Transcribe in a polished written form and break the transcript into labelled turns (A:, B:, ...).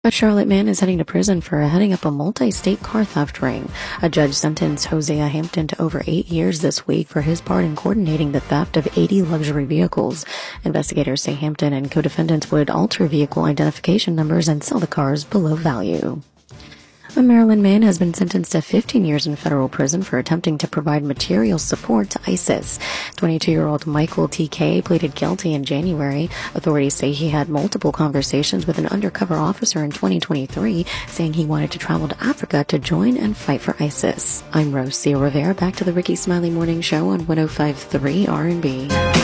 A: A Charlotte man is heading to prison for heading up a multi-state car theft ring. A judge sentenced Hosea Hampton to over 8 years this week for his part in coordinating the theft of 80 luxury vehicles. Investigators say Hampton and co-defendants would alter vehicle identification numbers and sell the cars below value. A Maryland man has been sentenced to 15 years in federal prison for attempting to provide material support to ISIS. 22-year-old Michael T.K. pleaded guilty in January. Authorities say he had multiple conversations with an undercover officer in 2023, saying he wanted to travel to Africa to join and fight for ISIS. I'm Rosia Rivera, back to the Ricky Smiley Morning Show on 105.3 R&B.